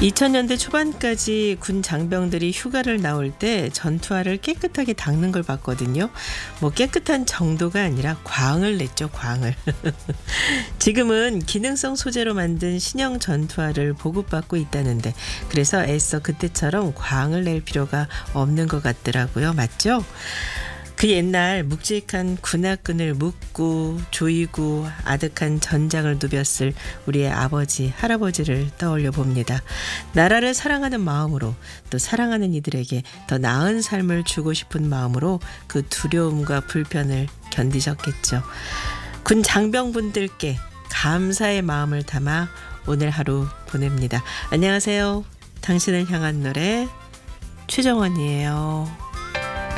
2000년대 초반까지 군 장병들이 휴가를 나올 때 전투화를 깨끗하게 닦는 걸 봤거든요. 뭐 깨끗한 정도가 아니라 광을 냈죠, 광을. 지금은 기능성 소재로 만든 신형 전투화를 보급받고 있다는데, 그래서 애써 그때처럼 광을 낼 필요가 없는 것 같더라고요. 맞죠? 그 옛날 묵직한 군화끈을 묶고 조이고 아득한 전장을 누볐을 우리의 아버지, 할아버지를 떠올려 봅니다. 나라를 사랑하는 마음으로, 또 사랑하는 이들에게 더 나은 삶을 주고 싶은 마음으로 그 두려움과 불편을 견디셨겠죠. 군 장병분들께 감사의 마음을 담아 오늘 하루 보냅니다. 안녕하세요. 당신을 향한 노래 최정원이에요.